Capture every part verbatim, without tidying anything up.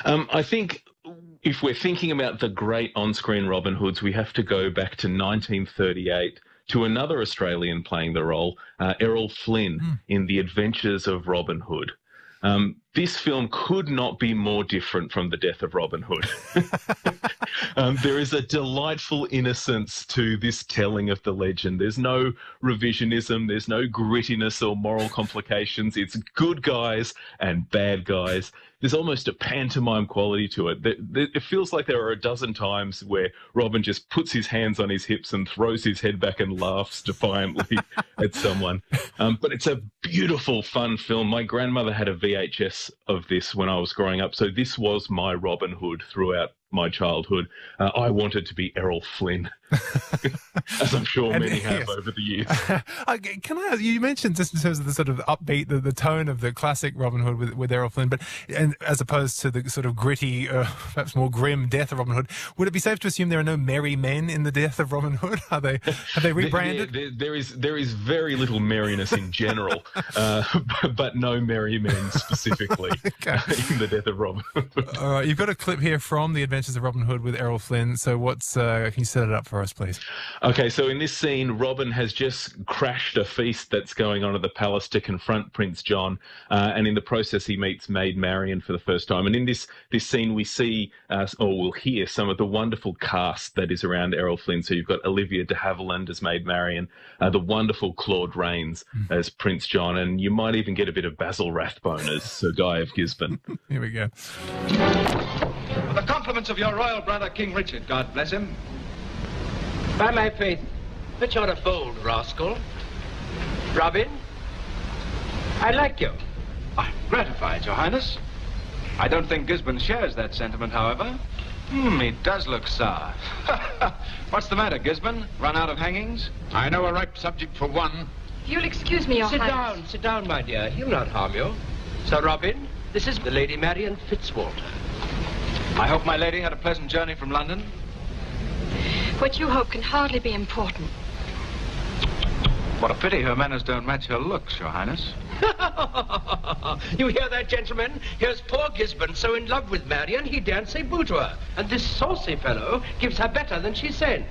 Um, I think if we're thinking about the great on-screen Robin Hoods, we have to go back to nineteen thirty-eight to another Australian playing the role, uh, Errol Flynn, mm. in The Adventures of Robin Hood. Um, this film could not be more different from The Death of Robin Hood. um, there is a delightful innocence to this telling of the legend. There's no revisionism. There's no grittiness or moral complications. It's good guys and bad guys. There's almost a pantomime quality to it. It feels like there are a dozen times where Robin just puts his hands on his hips and throws his head back and laughs defiantly at someone. Um, but it's a beautiful, fun film. My grandmother had a V H S of this when I was growing up, so this was my Robin Hood throughout my childhood. Uh, I wanted to be Errol Flynn, as I'm sure and, many have yes. over the years. Uh, can I ask, you mentioned just in terms of the sort of upbeat, the, the tone of the classic Robin Hood with, with Errol Flynn, but and as opposed to the sort of gritty, uh, perhaps more grim Death of Robin Hood, would it be safe to assume there are no merry men in the Death of Robin Hood? Are they? Have they rebranded? there, there, there is there is very little merriness in general, uh, but, but no merry men specifically okay. in the Death of Robin Hood. All right, you've got a clip here from The Adventures of Robin Hood with Errol Flynn. So what's, uh, can you set it up for us, please? Okay, so in this scene, Robin has just crashed a feast that's going on at the palace to confront Prince John, uh, and in the process he meets Maid Marian for the first time. And in this this scene we see, uh, or we'll hear, some of the wonderful cast that is around Errol Flynn. So you've got Olivia de Havilland as Maid Marian, uh, the wonderful Claude Rains mm. as Prince John, and you might even get a bit of Basil Rathbone as Sir Guy of Gisborne. Here we go. With the compliments of your royal brother, King Richard, God bless him. By my faith, but you're a bold rascal. Robin, I like you. I'm gratified, Your Highness. I don't think Gisborne shares that sentiment, however. Hmm, he does look sour. What's the matter, Gisborne? Run out of hangings? I know a ripe subject for one. You'll excuse me, Your Sit Highness. down, sit down, my dear. He'll not harm you. Sir Robin, this is the Lady Marian Fitzwalter. I hope my lady had a pleasant journey from London. What you hope can hardly be important. What a pity her manners don't match her looks, Your Highness. You hear that, gentlemen? Here's poor Gisborne so in love with Marian, he daren't say boo to her. And this saucy fellow gives her better than she sends.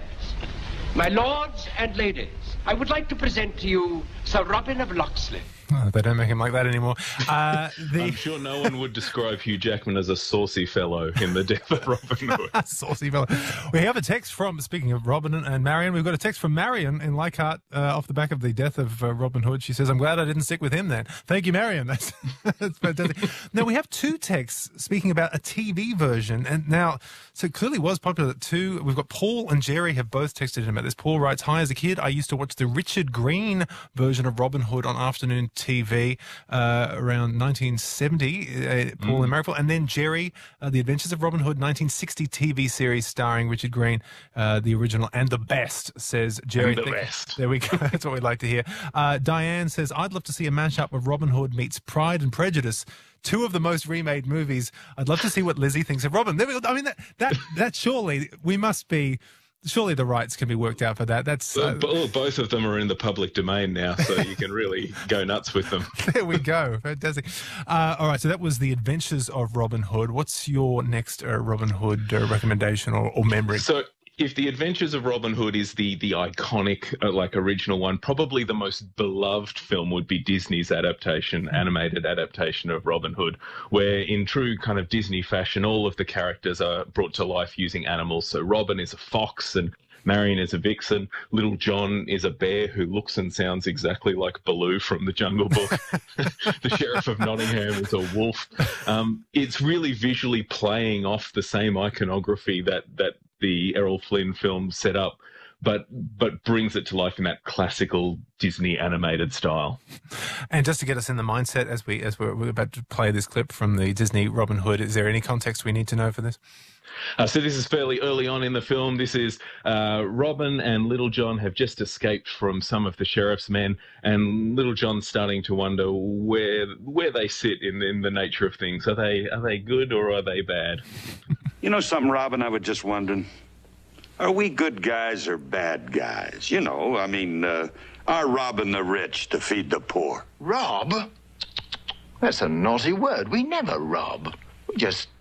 My lords and ladies, I would like to present to you Sir Robin of Locksley. Oh, they don't make him like that anymore. Uh, the... I'm sure no one would describe Hugh Jackman as a saucy fellow in The Death of Robin Hood. Saucy fellow. We have a text from, speaking of Robin and Marian, we've got a text from Marian in Leichhardt uh, off the back of The Death of uh, Robin Hood. She says, I'm glad I didn't stick with him then. Thank you, Marian. That's, that's fantastic. Now, we have two texts speaking about a T V version. And now, so it clearly was popular that two, we've got Paul and Jerry have both texted in about this. Paul writes, hi, as a kid, I used to watch the Richard Green version of Robin Hood on afternoon T V uh, around nineteen seventy, uh, Paul mm. and Maripol. And then Jerry, uh, The Adventures of Robin Hood, nineteen sixty T V series starring Richard Green, uh, the original and the best, says Jerry. And the Think, best. There we go. That's what we'd like to hear. Uh, Diane says, I'd love to see a mashup of Robin Hood meets Pride and Prejudice. Two of the most remade movies. I'd love to see what Lizzie thinks of Robin. There we go. I mean, that, that, that surely, we must be... Surely the rights can be worked out for that. That's uh, well, both of them are in the public domain now, so you can really go nuts with them. There we go. Fantastic. Uh, all right, so that was The Adventures of Robin Hood. What's your next uh, Robin Hood uh, recommendation or, or memory? So, if The Adventures of Robin Hood is the the iconic, uh, like, original one, probably the most beloved film would be Disney's adaptation, animated adaptation of Robin Hood, where in true kind of Disney fashion, all of the characters are brought to life using animals. So Robin is a fox and Marian is a vixen. Little John is a bear who looks and sounds exactly like Baloo from the Jungle Book. The Sheriff of Nottingham is a wolf. Um, it's really visually playing off the same iconography that that the Errol Flynn film set up, but but brings it to life in that classical Disney animated style. And just to get us in the mindset as we as we're, we're about to play this clip from the Disney Robin Hood, is there any context we need to know for this? Uh, so this is fairly early on in the film. This is uh, Robin and Little John have just escaped from some of the sheriff's men, and Little John's starting to wonder where where they sit in, in the nature of things. Are they are they good or are they bad? You know something, Robin, I was just wondering. Are we good guys or bad guys? You know, I mean, uh, are robbing the rich to feed the poor? Rob? That's a naughty word. We never rob. We just